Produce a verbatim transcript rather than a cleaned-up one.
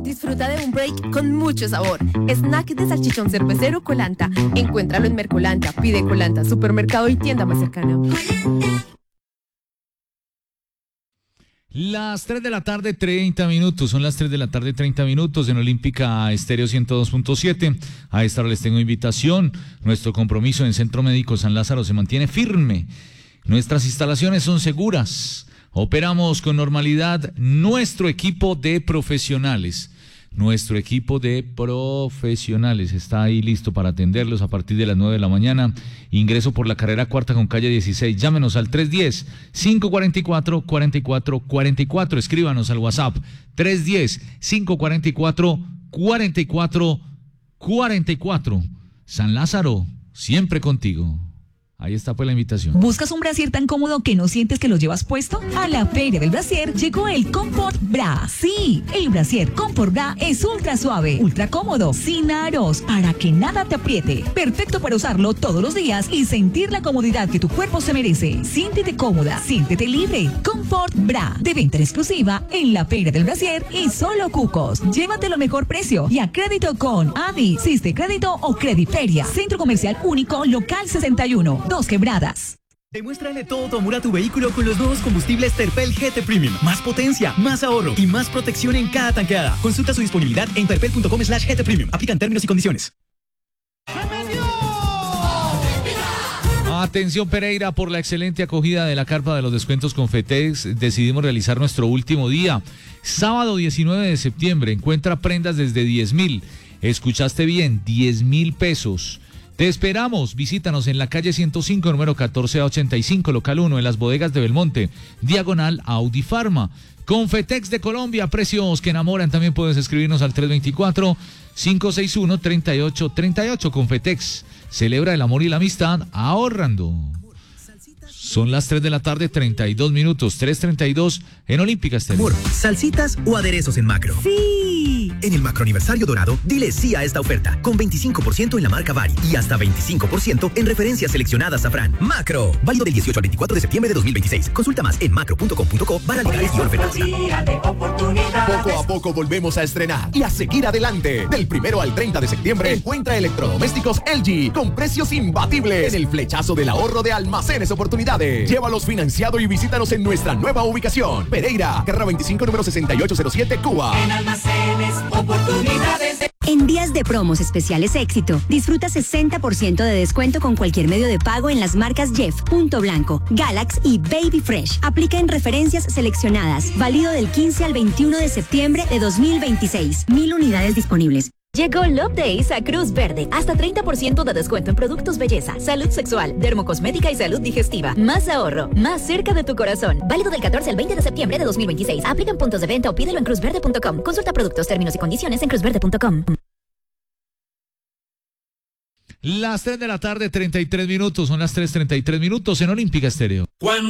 Disfruta de un break con mucho sabor. Snack de salchichón cervecero Colanta. Encuéntralo en Mercolanta. Pide Colanta, supermercado y tienda más cercana. Las tres de la tarde, treinta minutos. Son las tres de la tarde, treinta minutos en Olímpica Estéreo ciento dos punto siete. A esta hora les tengo invitación. Nuestro compromiso en Centro Médico San Lázaro se mantiene firme. Nuestras instalaciones son seguras. Operamos con normalidad. Nuestro equipo de profesionales. Nuestro equipo de profesionales está ahí listo para atenderlos a partir de las nueve de la mañana. Ingreso por la carrera cuarta con calle dieciséis. Llámenos al tres uno cero, cinco cuatro cuatro, cuatro cuatro cuatro cuatro. Escríbanos al WhatsApp tres uno cero, cinco cuatro cuatro, cuatro cuatro cuatro cuatro. San Lázaro, siempre contigo. Ahí está pues la invitación. ¿Buscas un brasier tan cómodo que no sientes que lo llevas puesto? A la Feria del Brasier llegó el Comfort Bra. Sí, el brasier Comfort Bra es ultra suave, ultra cómodo, sin aros, para que nada te apriete. Perfecto para usarlo todos los días y sentir la comodidad que tu cuerpo se merece. Siéntete cómoda, siéntete libre. Comfort Bra, de venta exclusiva en la Feria del Brasier y solo Cucos. Llévatelo mejor precio y a crédito con Adi, Siste Crédito o Crediferia. Centro Comercial Único, Local sesenta y uno. Dos Quebradas. Demuéstrale todo tu amor a tu vehículo con los nuevos combustibles Terpel G T Premium. Más potencia, más ahorro y más protección en cada tanqueada. Consulta su disponibilidad en terpel punto com slash G T Premium. Aplican términos y condiciones. Atención Pereira, por la excelente acogida de la carpa de los descuentos Confetex, decidimos realizar nuestro último día. Sábado diecinueve de septiembre, encuentra prendas desde diez mil. Escuchaste bien, diez mil pesos. Te esperamos, visítanos en la calle ciento cinco, número catorce a ochenta y cinco, local uno, en las bodegas de Belmonte, diagonal Audi Pharma. Confetex de Colombia, precios que enamoran. También puedes escribirnos al tres dos cuatro, cinco seis uno, tres ocho tres ocho. Confetex, celebra el amor y la amistad ahorrando. Son las tres de la tarde, treinta y dos minutos, tres treinta y dos en Olímpica Estéreo. Amor, ¿salsitas o aderezos en Macro? Sí. En el Macro Aniversario Dorado, dile sí a esta oferta, con veinticinco por ciento en la marca Bari y hasta veinticinco por ciento en referencias seleccionadas Safran. Macro, válido del dieciocho al veinticuatro de septiembre de dos mil veintiséis. Consulta más en macro punto com punto co barra legales y ofertas. Poco a poco volvemos a estrenar y a seguir adelante. Del primero al treinta de septiembre, encuentra electrodomésticos L G con precios imbatibles en el flechazo del ahorro de Almacenes Oportunidades. Llévalos financiado y visítanos en nuestra nueva ubicación. Pereira, carrera veinticinco, número sesenta y ocho cero siete, Cuba. En Almacenes Oportunidades. En días de promos especiales Éxito, disfruta sesenta por ciento de descuento con cualquier medio de pago en las marcas Jeff, Punto Blanco, Galax y Baby Fresh. Aplica en referencias seleccionadas. Válido del quince al veintiuno de septiembre de dos mil veintiséis. Mil unidades disponibles. Llegó Love Days a Cruz Verde. Hasta treinta por ciento de descuento en productos belleza, salud sexual, dermocosmética y salud digestiva. Más ahorro, más cerca de tu corazón. Válido del catorce al veinte de septiembre de dos mil veintiséis. Aplica en puntos de venta o pídelo en cruz verde punto com. Consulta productos, términos y condiciones en cruz verde punto com. Las tres de la tarde, treinta y tres minutos. Son las tres treinta y tres minutos en Olímpica Estéreo.